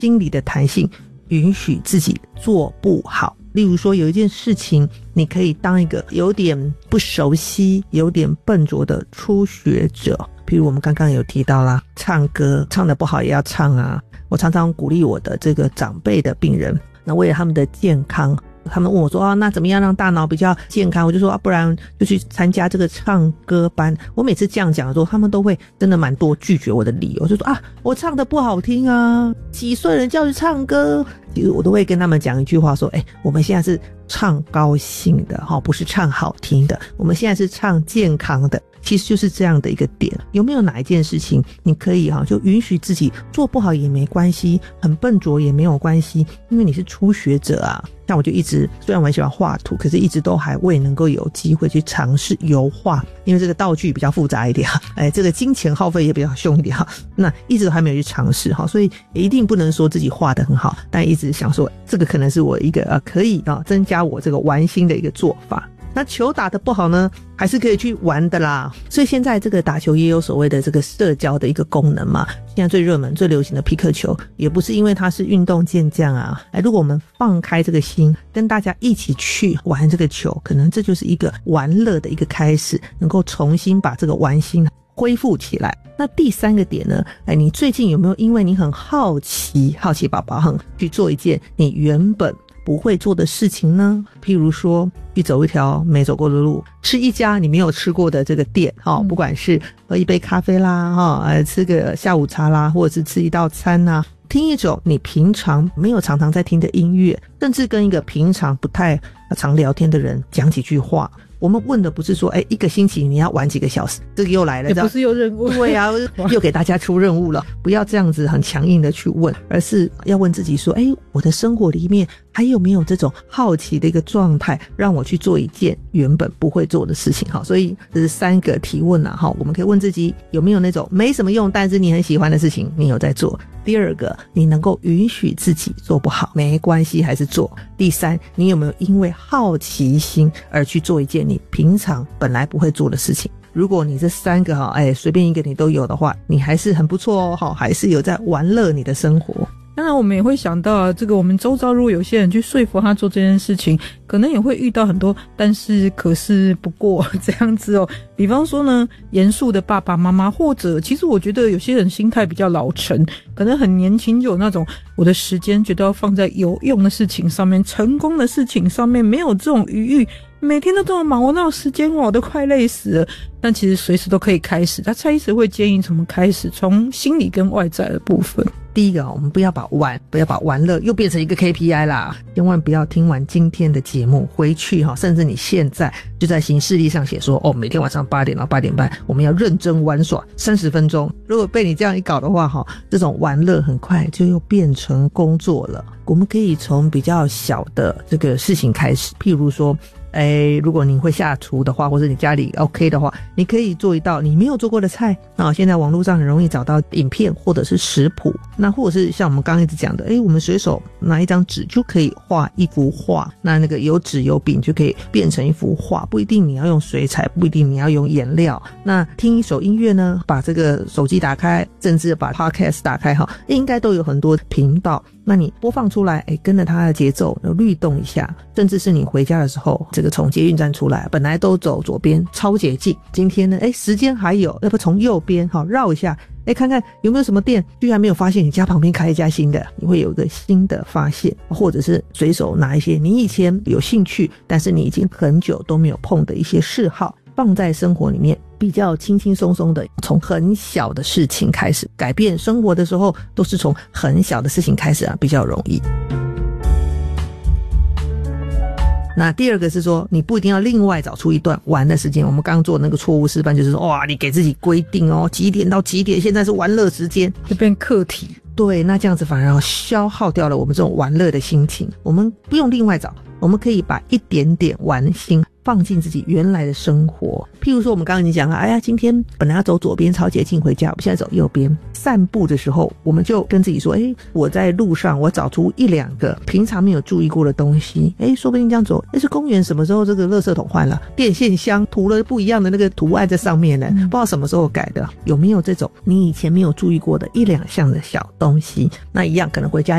心理的弹性，允许自己做不好。例如说有一件事情，你可以当一个有点不熟悉有点笨拙的初学者，比如我们刚刚有提到啦，唱歌唱得不好也要唱啊。我常常鼓励我的这个长辈的病人，那为了他们的健康，他们问我说那怎么样让大脑比较健康，我就说不然就去参加这个唱歌班。我每次这样讲的时候，他们都会真的蛮多拒绝我的理由，就说我唱得不好听啊，几岁人叫去唱歌。其实我都会跟他们讲一句话说我们现在是唱高兴的不是唱好听的，我们现在是唱健康的。其实就是这样的一个点，有没有哪一件事情你可以就允许自己做不好也没关系，很笨拙也没有关系，因为你是初学者啊。像我就一直，虽然我很喜欢画图，可是一直都还未能够有机会去尝试油画，因为这个道具比较复杂一点这个金钱耗费也比较凶一点那一直都还没有去尝试所以也一定不能说自己画得很好，但一直想说这个可能是我一个可以增加我这个玩心的一个做法。那球打得不好呢，还是可以去玩的啦。所以现在这个打球也有所谓的这个社交的一个功能嘛。现在最热门最流行的匹克球，也不是因为它是运动健将啊。如果我们放开这个心，跟大家一起去玩这个球，可能这就是一个玩乐的一个开始，能够重新把这个玩心恢复起来。那第三个点呢，你最近有没有因为你很好奇宝宝去做一件你原本不会做的事情呢？譬如说去走一条没走过的路，吃一家你没有吃过的这个店不管是喝一杯咖啡啦吃个下午茶啦，或者是吃一道餐啊，听一种你平常没有常常在听的音乐，甚至跟一个平常不太常聊天的人讲几句话。我们问的不是说一个星期你要玩几个小时，这个又来了， 也不是有任务， 对啊又给大家出任务了。不要这样子很强硬的去问，而是要问自己说我的生活里面还有没有这种好奇的一个状态，让我去做一件原本不会做的事情。所以这是3个提问我们可以问自己有没有那种没什么用但是你很喜欢的事情你有在做。第二个，你能够允许自己做不好没关系还是做。第三，你有没有因为好奇心而去做一件你平常本来不会做的事情。如果你这3个随便一个你都有的话，你还是很不错还是有在玩乐你的生活。 当然我们也会想到这个我们周遭如果有些人去说服他做这件事情，可能也会遇到很多但是可是不过这样子比方说呢，严肃的爸爸妈妈，或者其实我觉得有些人心态比较老成，可能很年轻就有那种我的时间觉得要放在有用的事情上面，成功的事情上面，没有这种余裕，每天都这么忙，我哪有时间我都快累死了。但其实随时都可以开始，他蔡医师会建议怎么开始，从心理跟外在的部分。 第一个我们不要把玩乐又变成一个 KPI 啦，千万不要听完今天的节目回去甚至你现在就在行事历上写说每天晚上8点到8点半我们要认真玩耍30分钟。如果被你这样一搞的话这种玩乐很快就又变成工作了。我们可以从比较小的这个事情开始，譬如说如果你会下厨的话，或者你家里 OK 的话，你可以做一道你没有做过的菜现在网络上很容易找到影片或者是食谱，那或者是像我们刚刚一直讲的我们随手拿一张纸就可以画一幅画，那个有纸有笔就可以变成一幅画，不一定你要用水彩，不一定你要用颜料。那听一首音乐呢，把这个手机打开，甚至把 Podcast 打开应该都有很多频道，那你播放出来跟着它的节奏律动一下，甚至是你回家的时候这个从捷运站出来，本来都走左边超捷径，今天呢时间还有，要不从右边绕一下看看有没有什么店居然没有发现你家旁边开一家新的，你会有一个新的发现。或者是随手拿一些你以前有兴趣但是你已经很久都没有碰的一些嗜好放在生活里面，比较轻轻松松的从很小的事情开始改变生活的时候，都是从很小的事情开始比较容易。那第二个是说你不一定要另外找出一段玩的时间，我们刚刚做那个错误示范就是说你给自己规定几点到几点现在是玩乐时间， 就变课题。 对，那这样子反而消耗掉了我们这种玩乐的心情。我们不用另外找，我们可以把一点点玩心放进自己原来的生活。譬如说我们刚刚已经讲了，哎呀，今天本来要走左边抄捷径回家，我们现在走右边。散步的时候我们就跟自己说，我在路上我找出1、2个平常没有注意过的东西，说不定这样走，是公园什么时候这个垃圾桶换了，电线箱涂了不一样的那个图案在上面呢，不知道什么时候改的。有没有这种你以前没有注意过的1、2项的小东西？那一样可能回家